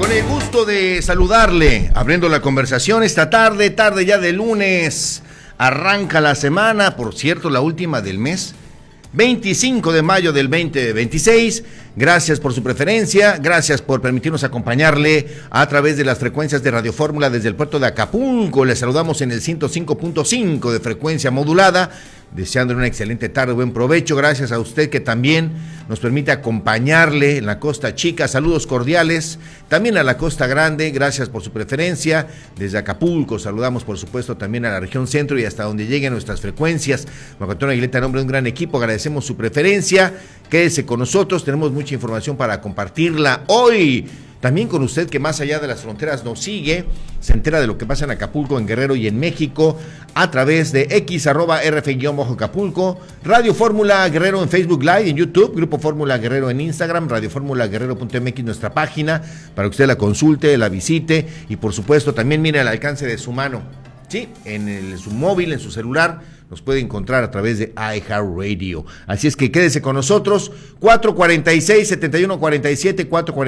Con el gusto de saludarle, abriendo la conversación esta tarde ya de lunes, arranca la semana, por cierto, la última del mes, 25 de mayo del 2026. Gracias por su preferencia, gracias por permitirnos acompañarle a través de las frecuencias de Radio Fórmula desde el puerto de Acapulco. Le saludamos en el 105.5 de frecuencia modulada, deseándole una excelente tarde, buen provecho. Gracias a usted que también nos permite acompañarle en la Costa Chica. Saludos cordiales también a la Costa Grande, gracias por su preferencia. Desde Acapulco saludamos por supuesto también a la región centro y hasta donde lleguen nuestras frecuencias. Marco Antonio Aguileta, en nombre de un gran equipo, agradecemos su preferencia. Quédese con nosotros, tenemos mucha información para compartirla hoy. También con usted que más allá de las fronteras nos sigue, se entera de lo que pasa en Acapulco, en Guerrero y en México a través de x@rf_Acapulco, Radio Fórmula Guerrero en Facebook Live, en YouTube, Grupo Fórmula Guerrero en Instagram, Radio Fórmula Guerrero.mx, nuestra página, para que usted la consulte, la visite y por supuesto también mire al alcance de su mano. Sí, en su móvil, en su celular, nos puede encontrar a través de iHeartRadio. Así es que quédese con nosotros, 446-7147,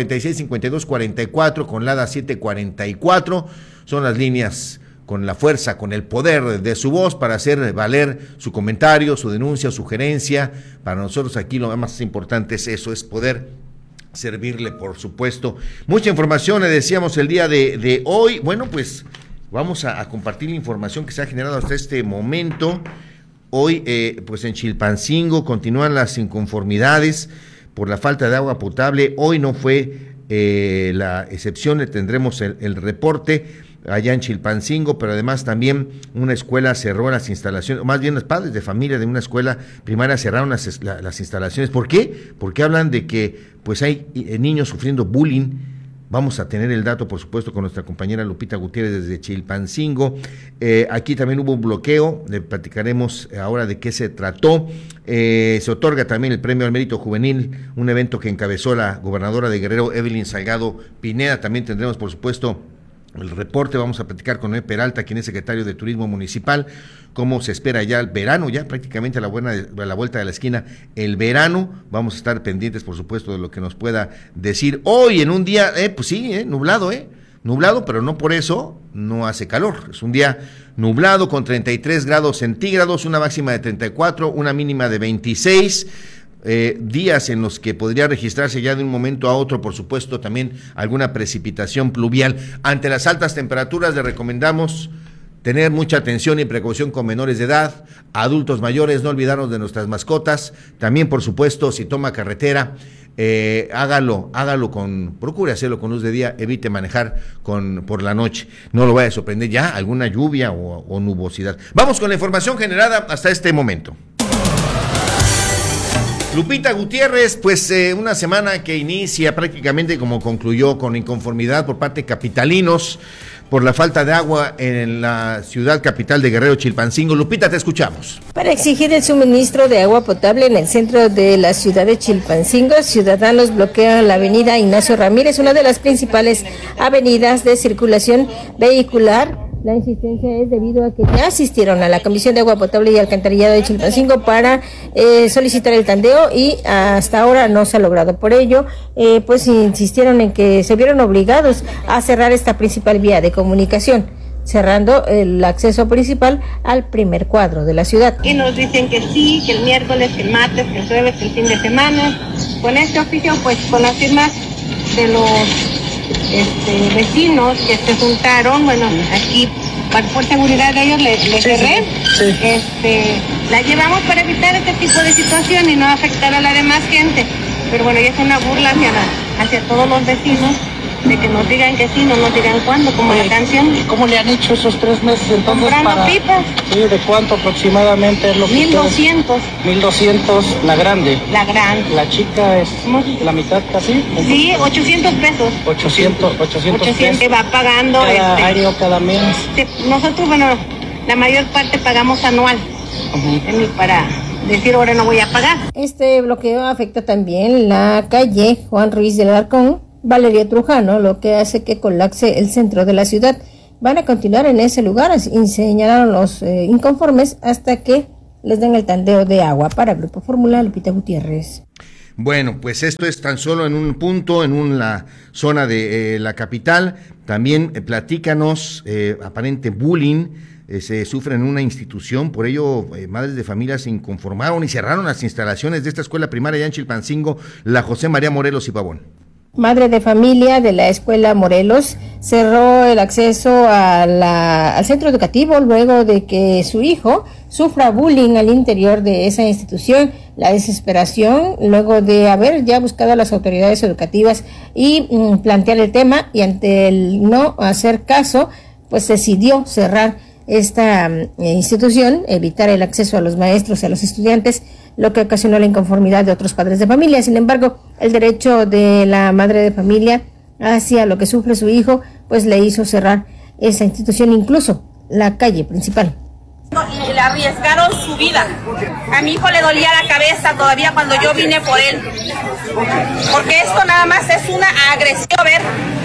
446-5244, con LADA 744, son las líneas con la fuerza, con el poder de su voz para hacer valer su comentario, su denuncia, sugerencia. Para nosotros aquí lo más importante es eso, es poder servirle, por supuesto. Mucha información, le decíamos el día de hoy. Bueno, pues vamos a compartir la información que se ha generado hasta este momento. Hoy, pues en Chilpancingo continúan las inconformidades por la falta de agua potable. Hoy no fue la excepción, le tendremos el reporte allá en Chilpancingo, pero además también una escuela cerró las instalaciones, más bien los padres de familia de una escuela primaria cerraron las instalaciones. ¿Por qué? Porque hablan de que pues hay niños sufriendo bullying. Vamos a tener el dato, por supuesto, con nuestra compañera Lupita Gutiérrez desde Chilpancingo. Aquí también hubo un bloqueo, le platicaremos ahora de qué se trató. Se otorga también el Premio al Mérito Juvenil, un evento que encabezó la gobernadora de Guerrero, Evelyn Salgado Pineda. También tendremos, por supuesto, el reporte. Vamos a platicar con Noé Peralta, quien es secretario de Turismo Municipal, cómo se espera ya el verano, ya prácticamente a la vuelta de la esquina, el verano. Vamos a estar pendientes, por supuesto, de lo que nos pueda decir hoy en un día, pues sí, nublado, pero no por eso no hace calor. Es un día nublado con 33 grados centígrados, una máxima de 34, una mínima de 26. Días en los que podría registrarse ya de un momento a otro, por supuesto, también alguna precipitación pluvial. Ante las altas temperaturas le recomendamos tener mucha atención y precaución con menores de edad, adultos mayores, no olvidarnos de nuestras mascotas. También, por supuesto, si toma carretera, procure hacerlo con luz de día, evite manejar por la noche. No lo vaya a sorprender ya alguna lluvia o nubosidad. Vamos con la información generada hasta este momento. Lupita Gutiérrez, pues una semana que inicia prácticamente como concluyó, con inconformidad por parte de capitalinos por la falta de agua en la ciudad capital de Guerrero, Chilpancingo. Lupita, te escuchamos. Para exigir el suministro de agua potable en el centro de la ciudad de Chilpancingo, ciudadanos bloquean la avenida Ignacio Ramírez, una de las principales avenidas de circulación vehicular. La insistencia es debido a que ya asistieron a la Comisión de Agua Potable y Alcantarillado de Chilpancingo para solicitar el tandeo y hasta ahora no se ha logrado. Por ello, pues insistieron en que se vieron obligados a cerrar esta principal vía de comunicación, cerrando el acceso principal al primer cuadro de la ciudad. Y nos dicen que sí, que el miércoles, que el martes, que el jueves, que el fin de semana. Con este oficio, pues con las firmas de los vecinos que se juntaron, bueno, aquí por seguridad de ellos le cerré. Sí. La llevamos para evitar este tipo de situación y no afectar a la demás gente. Pero bueno, ya es una burla hacia todos los vecinos, de que nos digan que sí, no nos digan cuándo, como la canción. ¿Y cómo le han hecho esos 3 meses entonces? Comprando pipas. Sí, ¿de cuánto aproximadamente es lo que 1,200. 1,200 la grande. La grande. La chica es la mitad casi. Sí, 800 pesos. 800 pesos. Va pagando. Cada año, cada mes. Nosotros, bueno, la mayor parte pagamos anual. Para decir ahora no voy a pagar. Este bloqueo afecta también la calle Juan Ruiz del Alarcón, Valeria Trujano, lo que hace que colapse el centro de la ciudad. Van a continuar en ese lugar, señalaron los inconformes, hasta que les den el tandeo de agua. Para Grupo Fórmula, Lupita Gutiérrez. Bueno, pues esto es tan solo en un punto, en la zona de la capital. También platícanos, aparente bullying se sufre en una institución, por ello madres de familia se inconformaron y cerraron las instalaciones de esta escuela primaria allá en Chilpancingo, la José María Morelos y Pavón. Madre de familia de la escuela Morelos cerró el acceso al centro educativo luego de que su hijo sufra bullying al interior de esa institución. La desesperación luego de haber ya buscado a las autoridades educativas y plantear el tema, y ante el no hacer caso, pues decidió cerrar esta institución, evitar el acceso a los maestros y a los estudiantes, lo que ocasionó la inconformidad de otros padres de familia. Sin embargo, el derecho de la madre de familia hacia lo que sufre su hijo, pues le hizo cerrar esa institución, incluso la calle principal. Y le arriesgaron su vida. A mi hijo le dolía la cabeza todavía cuando yo vine por él, porque esto nada más es una agresión. Ver.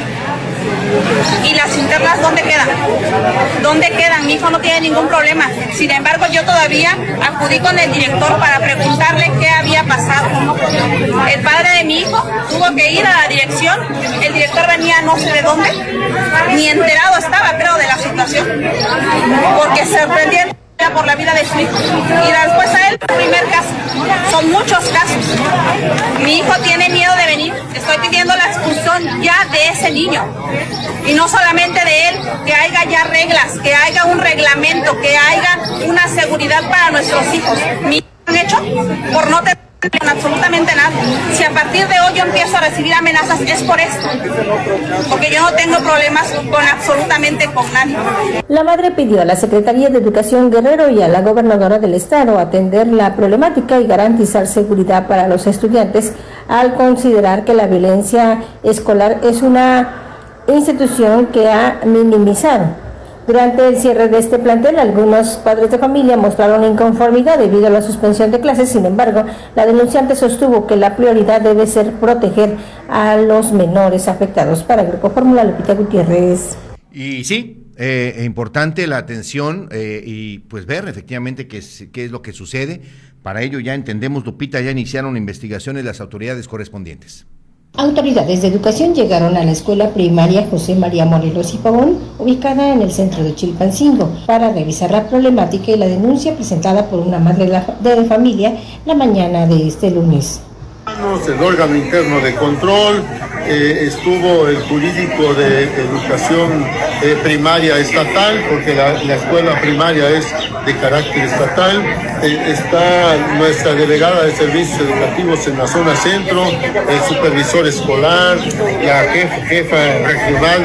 ¿Y las internas dónde quedan? ¿Dónde quedan? Mi hijo no tiene ningún problema. Sin embargo, yo todavía acudí con el director para preguntarle qué había pasado. El padre de mi hijo tuvo que ir a la dirección. El director venía no sé de dónde. Ni enterado estaba, creo, de la situación. Porque se sorprendieron por la vida de su hijo. Y después a él, el primer caso. Son muchos casos. Mi hijo tiene miedo de venir. Estoy pidiendo la expulsión ya de ese niño. Y no solamente de él, que haya ya reglas, que haya un reglamento, que haya una seguridad para nuestros hijos. Mi hijo han hecho por no tener absolutamente nada. Si a partir de hoy yo empiezo a recibir amenazas, es por esto, porque yo no tengo problemas con absolutamente con nadie. La madre pidió a la Secretaría de Educación Guerrero y a la gobernadora del estado atender la problemática y garantizar seguridad para los estudiantes, al considerar que la violencia escolar es una institución que ha minimizado. Durante el cierre de este plantel, algunos padres de familia mostraron inconformidad debido a la suspensión de clases. Sin embargo, la denunciante sostuvo que la prioridad debe ser proteger a los menores afectados. Para el Grupo Fórmula, Lupita Gutiérrez. Y sí, importante la atención y pues ver efectivamente qué es lo que sucede. Para ello ya entendemos, Lupita, ya iniciaron investigaciones las autoridades correspondientes. Autoridades de educación llegaron a la escuela primaria José María Morelos y Pavón, ubicada en el centro de Chilpancingo, para revisar la problemática y la denuncia presentada por una madre de familia la mañana de este lunes. El órgano interno de control, estuvo el jurídico de educación primaria estatal, porque la escuela primaria es de carácter estatal, está nuestra delegada de servicios educativos en la zona centro, el supervisor escolar, la jefa regional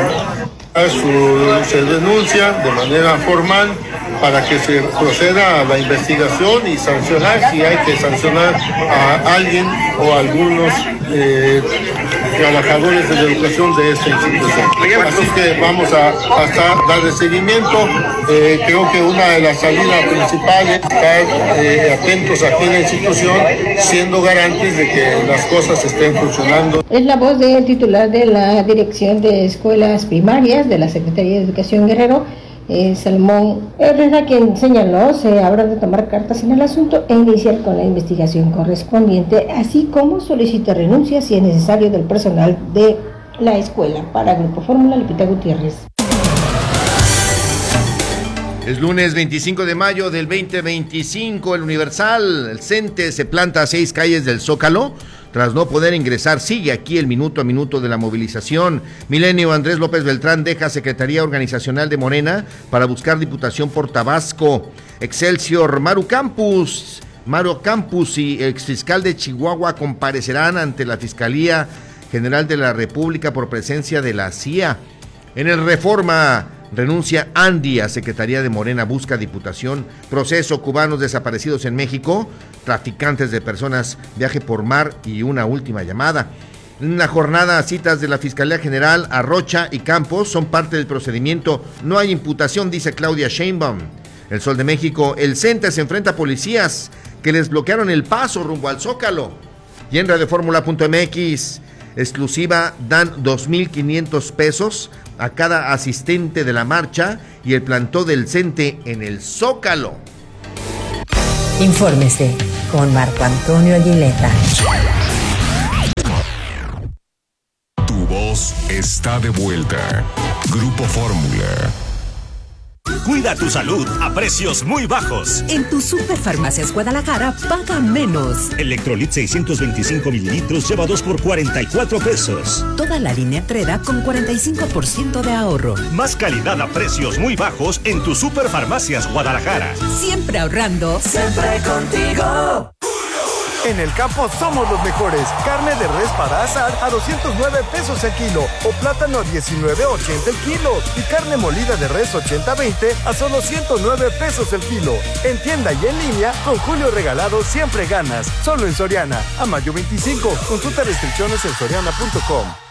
se denuncia de manera formal para que se proceda a la investigación y sancionar si hay que sancionar a alguien o a algunos trabajadores de la educación de esta institución. Así que vamos a darle seguimiento. Creo que una de las salidas principales es estar atentos aquí en la institución, siendo garantes de que las cosas estén funcionando. Es la voz del titular de la Dirección de Escuelas Primarias de la Secretaría de Educación Guerrero, Salmón Herrera, quien señaló se habrá de tomar cartas en el asunto e iniciar con la investigación correspondiente, así como solicita renuncias si es necesario del personal de la escuela. Para Grupo Fórmula, Lupita Gutiérrez. Es lunes 25 de mayo del 2025, el Universal, el CENTE se planta a 6 calles del Zócalo. Tras no poder ingresar, sigue aquí el minuto a minuto de la movilización. Milenio, Andrés López Beltrán deja Secretaría Organizacional de Morena para buscar diputación por Tabasco. Excelsior, Maru Campus y exfiscal de Chihuahua comparecerán ante la Fiscalía General de la República por presencia de la CIA. En el Reforma, renuncia Andy a Secretaría de Morena, busca diputación. Proceso, cubanos desaparecidos en México, traficantes de personas, viaje por mar y una última llamada. En la jornada, citas de la Fiscalía General a Rocha y Campos son parte del procedimiento. No hay imputación, dice Claudia Sheinbaum. El Sol de México, el CENTE se enfrenta a policías que les bloquearon el paso rumbo al Zócalo. Y en radioformula.mx, exclusiva, dan 2,500 pesos a cada asistente de la marcha y el plantón del CENTE en el Zócalo. Infórmese con Marco Antonio Aguilera. voz está de vuelta. Grupo Fórmula. Cuida tu salud a precios muy bajos. En tu Superfarmacias Guadalajara, paga menos. Electrolit 625 mililitros lleva 2 por 44 pesos. Toda la línea Treda con 45% de ahorro. Más calidad a precios muy bajos en tu Superfarmacias Guadalajara. Siempre ahorrando. Siempre contigo. En el campo somos los mejores. Carne de res para asar a 209 pesos el kilo o plátano a 19.80 el kilo y carne molida de res 80-20 a solo 109 pesos el kilo. En tienda y en línea, con Julio Regalado siempre ganas. Solo en Soriana. A mayo 25. Consulta restricciones en soriana.com.